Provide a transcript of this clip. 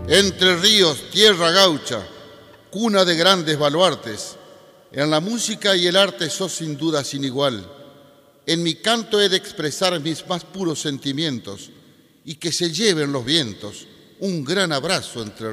Entre Ríos, tierra gaucha, cuna de grandes baluartes, en la música y el arte sos sin duda sin igual. En mi canto he de expresar mis más puros sentimientos y que se lleven los vientos un gran abrazo entre